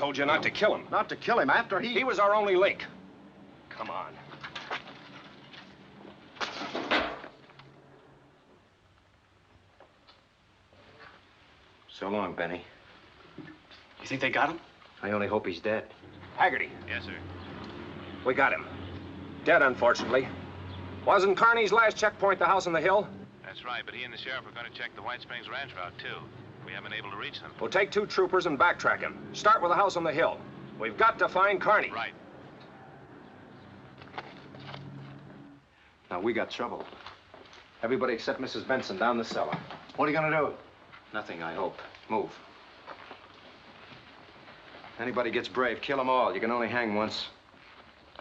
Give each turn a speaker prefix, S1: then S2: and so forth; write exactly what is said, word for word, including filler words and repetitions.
S1: told you not to kill him.
S2: Not to kill him after he...
S1: He was our only link. Come on.
S2: So long, Benny.
S3: You think they got him?
S2: I only hope he's dead.
S1: Haggerty.
S3: Yes, sir.
S1: We got him. Dead, unfortunately. Wasn't Carney's last checkpoint the house on the hill?
S4: That's right, but he and the sheriff are going to check the White Springs Ranch route, too. We haven't been able to reach them.
S1: We'll take two troopers and backtrack him. Start with the house on the hill. We've got to find Carney.
S4: Right.
S2: Now, we got trouble. Everybody except Missus Benson down the cellar. What are you gonna do? Nothing, I hope. Move. Anybody gets brave, kill them all. You can only hang once.